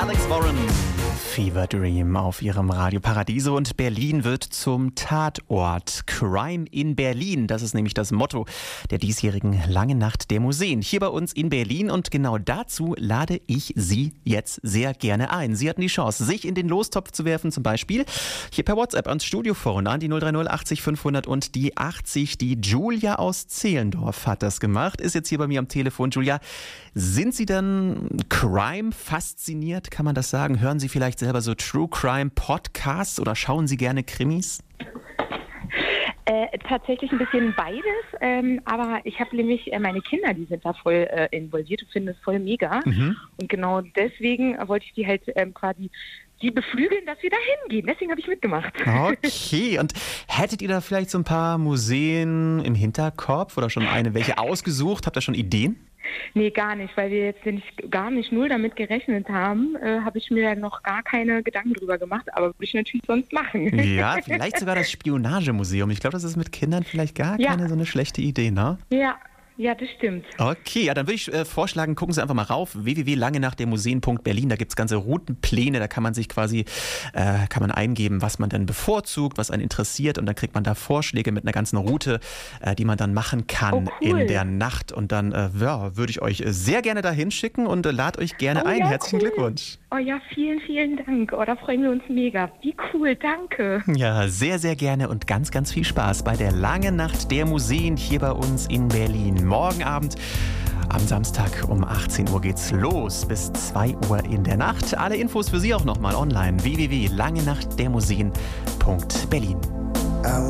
Alex Warren. Fever Dream auf ihrem Radio Paradiso und Berlin wird zum Tatort. Crime in Berlin, das ist nämlich das Motto der diesjährigen Langen Nacht der Museen hier bei uns in Berlin und genau dazu lade ich Sie jetzt sehr gerne ein. Sie hatten die Chance, sich in den Lostopf zu werfen, zum Beispiel hier per WhatsApp ans Studiophone an die 030 80 500 und die 80. Die Julia aus Zehlendorf hat das gemacht, ist jetzt hier bei mir am Telefon. Julia, sind Sie denn Crime fasziniert, kann man das sagen? Hören Sie vielleicht selber so True Crime Podcasts oder schauen Sie gerne Krimis? Tatsächlich ein bisschen beides, aber ich habe nämlich meine Kinder, die sind da voll involviert und finden es voll mega. Und genau deswegen wollte ich die halt quasi die beflügeln, dass wir da hingehen. Deswegen habe ich mitgemacht. Okay, und hättet ihr da vielleicht so ein paar Museen im Hinterkopf oder schon welche ausgesucht? Habt ihr schon Ideen? Nee, gar nicht, weil wir jetzt gar nicht null damit gerechnet haben, habe ich mir da noch gar keine Gedanken drüber gemacht, aber würde ich natürlich sonst machen. Ja, vielleicht sogar das Spionagemuseum. Ich glaube, das ist mit Kindern vielleicht gar keine so eine schlechte Idee, ne? Ja, das stimmt. Okay, ja, dann würde ich vorschlagen, gucken Sie einfach mal rauf, www.langenachtdermuseen.berlin, da gibt es ganze Routenpläne, da kann man sich quasi, kann man eingeben, was man denn bevorzugt, was einen interessiert und dann kriegt man da Vorschläge mit einer ganzen Route, die man dann machen kann in der Nacht und dann würde ich euch sehr gerne dahin schicken und lade euch gerne ein. Ja, herzlichen Glückwunsch. Oh ja, vielen, vielen Dank. Oh, da freuen wir uns mega. Wie cool, danke. Ja, sehr, sehr gerne und ganz, ganz viel Spaß bei der Langen Nacht der Museen hier bei uns in Berlin. Morgen Abend am Samstag um 18 Uhr geht's los bis 2 Uhr in der Nacht. Alle Infos für Sie auch nochmal online www.langenachtdermuseen.berlin.